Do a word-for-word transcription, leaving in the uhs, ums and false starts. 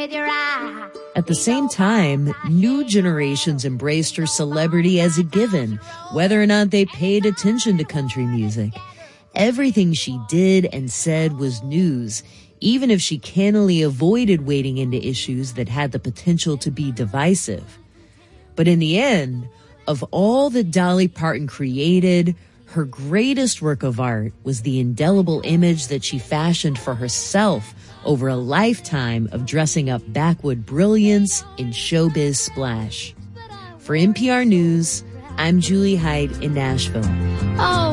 with your eye. At the same time, new generations embraced her celebrity as a given, whether or not they paid attention to country music. Everything she did and said was news, even if she cannily avoided wading into issues that had the potential to be divisive. But in the end, of all that Dolly Parton created, her greatest work of art was the indelible image that she fashioned for herself over a lifetime of dressing up backwood brilliance in showbiz splash. For N P R News, I'm Julie Heidt in Nashville. Oh.